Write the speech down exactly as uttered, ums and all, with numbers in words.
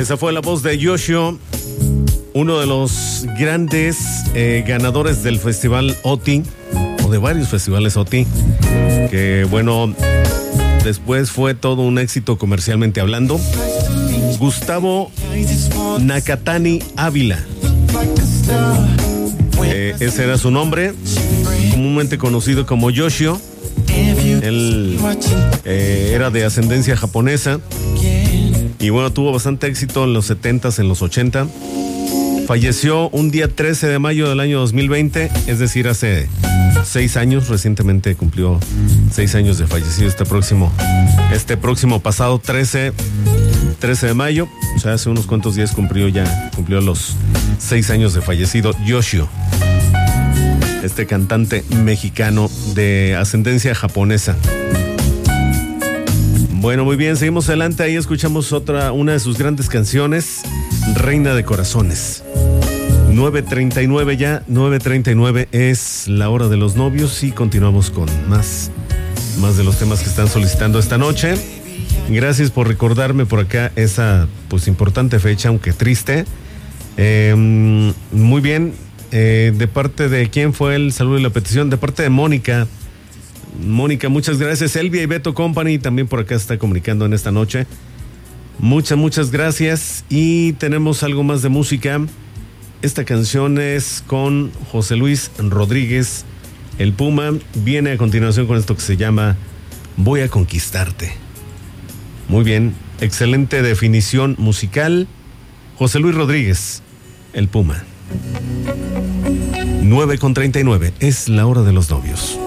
Esa fue la voz de Yoshio, uno de los grandes eh, ganadores del Festival O T I, o de varios festivales O T I, que bueno, después fue todo un éxito comercialmente hablando. Gustavo Nakatani Ávila, eh, ese era su nombre, comúnmente conocido como Yoshio. Él eh, era de ascendencia japonesa y bueno, tuvo bastante éxito en los setentas, en los ochenta. Falleció un día trece de mayo del año dos mil veinte, es decir, hace seis años. Recientemente cumplió seis años de fallecido este próximo, este próximo pasado trece de mayo. O sea, hace unos cuantos días cumplió ya, cumplió los seis años de fallecido Yoshio, este cantante mexicano de ascendencia japonesa. Bueno, muy bien, seguimos adelante. Ahí escuchamos otra, una de sus grandes canciones, Reina de Corazones. nueve treinta y nueve ya, nueve treinta y nueve es la hora de los novios y continuamos con más, más de los temas que están solicitando esta noche. Gracias por recordarme por acá esa pues importante fecha, aunque triste. Eh, muy bien, eh, de parte de quién fue el saludo y la petición, de parte de Mónica. Mónica, muchas gracias. Elvia y Beto Company también por acá está comunicando en esta noche. Muchas, muchas gracias. Y tenemos algo más de música. Esta canción es con José Luis Rodríguez, el Puma. Viene a continuación con esto que se llama Voy a conquistarte. Muy bien, excelente definición musical. José Luis Rodríguez, el Puma. nueve con treinta y nueve, es la hora de los novios.